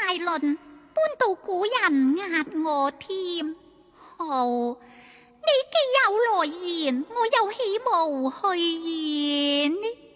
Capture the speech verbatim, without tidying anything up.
論搬到古人壓我添。好，你既有來言，我又豈無去言呢？